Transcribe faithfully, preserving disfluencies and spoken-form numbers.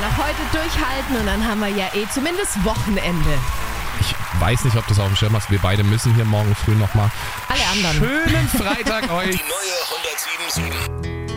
noch heute durchhalten und dann haben wir ja eh zumindest Wochenende. Ich weiß nicht, ob du es auf dem Schirm hast. Wir beide müssen hier morgen früh nochmal. Alle anderen. Schönen Freitag euch. Die neue hundertsieben Komma sieben.